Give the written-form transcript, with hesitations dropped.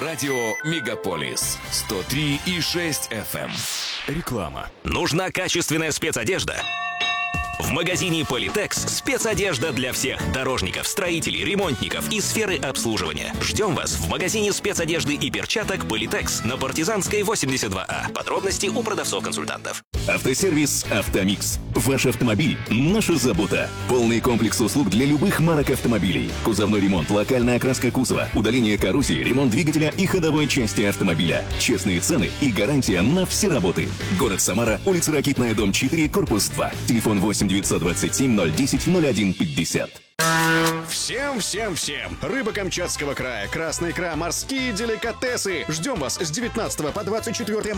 Радио Мегаполис 103,6 FM. Реклама. Нужна качественная спецодежда? В магазине Политекс спецодежда для всех дорожников, строителей, ремонтников и сферы обслуживания. Ждем вас в магазине спецодежды и перчаток Политекс на Партизанской 82А. Подробности у продавцов-консультантов. Автосервис «Автомикс». Ваш автомобиль – наша забота. Полный комплекс услуг для любых марок автомобилей. Кузовной ремонт, локальная окраска кузова, удаление коррозии, ремонт двигателя и ходовой части автомобиля. Честные цены и гарантия на все работы. Город Самара, улица Ракитная, дом 4, корпус 2. Телефон 8 927 010 01 50. Всем! Рыба Камчатского края, красная икра, морские деликатесы. Ждем вас с 19 по 24